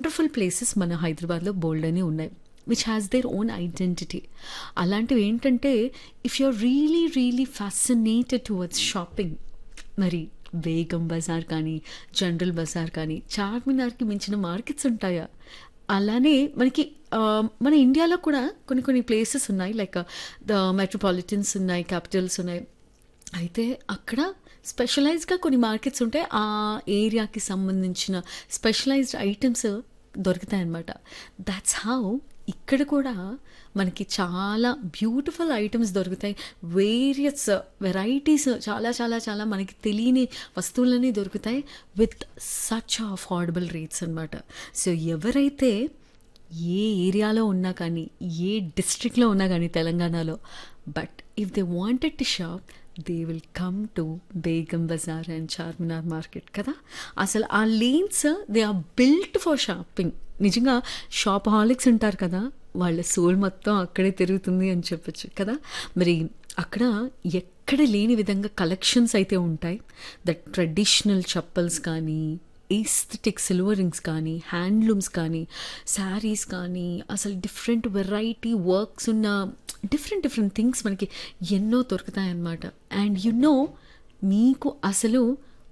Wonderful places మన హైదరాబాద్లో బోల్డ్ అని ఉన్నాయి which has their own identity. అలాంటివి ఏంటంటే if you're really really fascinated towards shopping, మరి బేగం బజార్ కానీ, జనరల్ బజార్ కానీ, చార్మినార్కి మించిన మార్కెట్స్ ఉంటాయా? అలానే మనకి మన ఇండియాలో కూడా కొన్ని కొన్ని ప్లేసెస్ ఉన్నాయి, లైక్ ద మెట్రోపాలిటన్స్ ఉన్నాయి, క్యాపిటల్స్ ఉన్నాయి. అయితే అక్కడ స్పెషలైజ్డ్గా కొన్ని మార్కెట్స్ ఉంటాయి, ఆ ఏరియాకి సంబంధించిన స్పెషలైజ్డ్ ఐటమ్స్ దొరుకుతాయి అన్నమాట. దాట్స్ హౌ ఇక్కడ కూడా మనకి చాలా బ్యూటిఫుల్ ఐటమ్స్ దొరుకుతాయి. వేరియస్ వెరైటీస్, చాలా చాలా చాలా మనకి తెలియని వస్తువులన్నీ దొరుకుతాయి విత్ సచ్ అఫోర్డబుల్ రేట్స్ అనమాట. సో ఎవరైతే ఏ ఏరియాలో ఉన్నా కానీ, ఏ డిస్ట్రిక్ట్లో ఉన్నా కానీ తెలంగాణలో, but if they wanted to shop they will come to Begum Bazar and Charminar market కదా. అసలు ఆ lanes they are built for shopping. నిజంగా షాప్ హాలిక్స్ ఉంటారు కదా, వాళ్ళ సోల్ మొత్తం అక్కడే తిరుగుతుంది అని చెప్పచ్చు కదా. మరి అక్కడ ఎక్కడ లేని విధంగా కలెక్షన్స్ అయితే ఉంటాయి. ద ట్రెడిషనల్ చప్పల్స్ కానీ, ఈస్థెటిక్ సిల్వర్ రింగ్స్ కానీ, హ్యాండ్లూమ్స్ కానీ, శారీస్ కానీ, అసలు డిఫరెంట్ వెరైటీ వర్క్స్ ఉన్న డిఫరెంట్ డిఫరెంట్ థింగ్స్ మనకి ఎన్నో దొరుకుతాయన్నమాట. అండ్ మీకు అసలు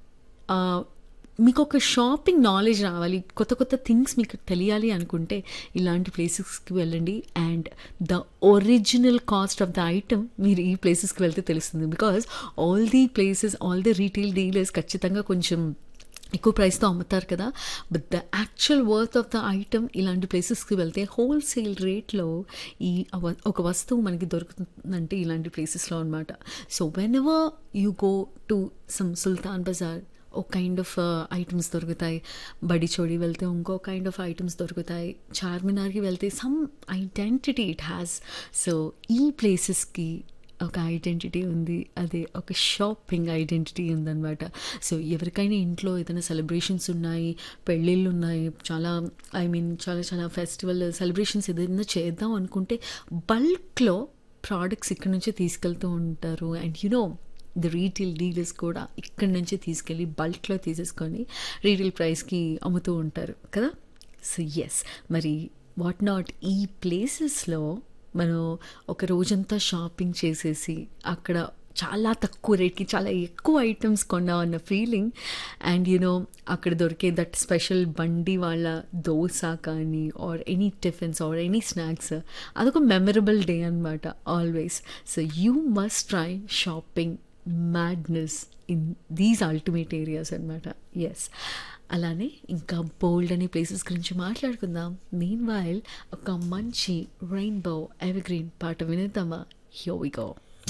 మీకు ఒక షాపింగ్ నాలెడ్జ్ రావాలి, కొత్త కొత్త థింగ్స్ మీకు తెలియాలి అనుకుంటే ఇలాంటి ప్లేసెస్కి వెళ్ళండి. And the original cost of the item మీరు ఈ ప్లేసెస్కి వెళ్తే తెలుస్తుంది. Because all the places, all the retail dealers ఖచ్చితంగా కొంచెం ఎక్కువ ప్రైస్తో అమ్ముతారు కదా, but the actual worth of the item ఇలాంటి ప్లేసెస్కి వెళ్తే హోల్సేల్ రేట్లో ఒక వస్తువు మనకి దొరుకుతుందంటే ఇలాంటి ప్లేసెస్లో అనమాట. So when ever you go to some సుల్తాన్ బజార్ ఒక కైండ్ ఆఫ్ ఐటమ్స్ దొరుకుతాయి, బడిచోడి వెళ్తే ఇంకో కైండ్ ఆఫ్ ఐటమ్స్ దొరుకుతాయి, చార్మినార్కి వెళ్తే some identity it has. So ఈ ప్లేసెస్కి ఒక ఐడెంటిటీ ఉంది, అదే ఒక షాపింగ్ ఐడెంటిటీ ఉందన్నమాట. సో ఎవరికైనా ఇంట్లో ఏదైనా సెలబ్రేషన్స్ ఉన్నాయి, పెళ్ళిళ్ళు ఉన్నాయి, చాలా చాలా చాలా ఫెస్టివల్ సెలబ్రేషన్స్ ఏదైనా చేద్దాం అనుకుంటే బల్క్లో ప్రోడక్ట్స్ ఇక్కడ నుంచే తీసుకెళ్తూ ఉంటారు. అండ్ ది రీటైల్ డీలర్స్ కూడా ఇక్కడి నుంచి తీసుకెళ్ళి బల్క్లో తీసేసుకొని రీటైల్ ప్రైస్కి అమ్ముతూ ఉంటారు కదా. సో ఎస్, మరి వాట్ నాట్ ఈ ప్లేసెస్లో మనం ఒక రోజంతా షాపింగ్ చేసేసి అక్కడ చాలా తక్కువ రేట్కి చాలా ఎక్కువ ఐటమ్స్ కొన్నాం అన్న ఫీలింగ్. అండ్ అక్కడ దొరికే దట్ స్పెషల్ బండి వాళ్ళ దోశ కానీ, or any tiffins or any snacks, అదొక మెమరబుల్ డే అనమాట always. So you must try shopping madness in these ultimate areas అనమాట. ఎస్, అలానే ఇంకా బోల్డ్ అనే ప్లేసెస్ గురించి మాట్లాడుకుందాం. మీన్ వైల్ ఒక మంచి రెయిన్బో ఎవర్గ్రీన్ పాట వినేద్దామా? Here we go.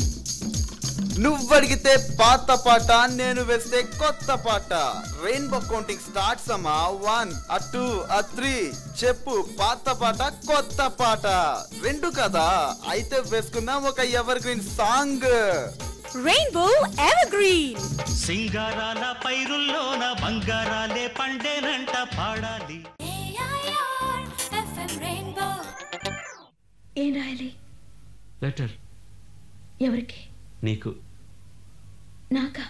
నువ్వడిగితే పాత పాట, నేను వేస్తే కొత్త పాట. రెయిన్బో కౌంటింగ్ స్టార్ట్స్ అమ్మా. 1 2 3 చెప్పు. పాత పాట, కొత్త పాట రెండు కదా, అయితే వేసుకుందాం ఒక ever green song. Rainbow evergreen. సింగారాల పైరుల్లోన బంగారాలే పండేనంట పాడాలి. ఏం రాయాలి? లెటర్. ఎవరికి? నీకు. నాకా?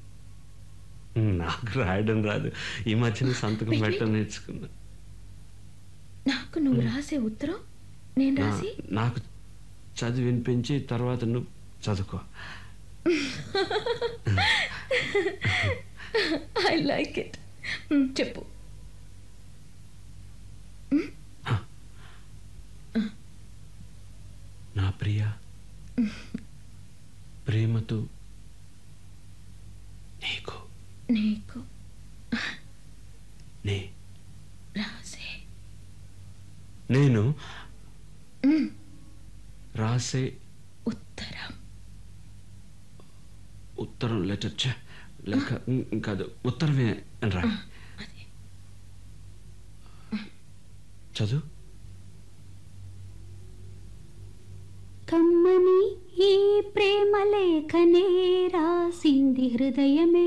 నాకు రాయడం రాదు, ఈ మధ్యన సంతకం పెట్టడం నేర్చుకున్నా. నాకు నువ్వు రాసే ఉత్తరం నేను రాసి నాకు చదివి వినిపించి తర్వాత నువ్వు చదువుకో. I like it. చెప్పు. నా ప్రియ, ప్రేమతో నీకు నీకు నే రాసే నేను రాసే ఉత్తరం. ఉత్తరం, లెటర్ లేక కాదు, ఉత్తరమే అని రా. చదువు. కమ్మని ఈ ప్రేమ లేఖనే రాసింది హృదయమే.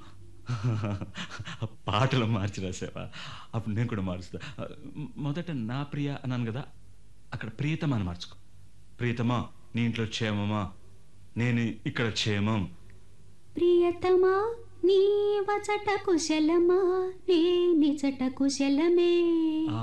పాటలు మార్చి రాసావా? అప్పుడు నేను కూడా మారుస్తా. మొదట నా ప్రియ అన్నాను కదా, అక్కడ ప్రియతమా అని మార్చుకో. ప్రియతమా, నీ ఇంట్లో క్షేమమా? నేను ఇక్కడ క్షేమం. ప్రియతమా, నీ వచట కుశలమా? నే నిజట కుశలమే.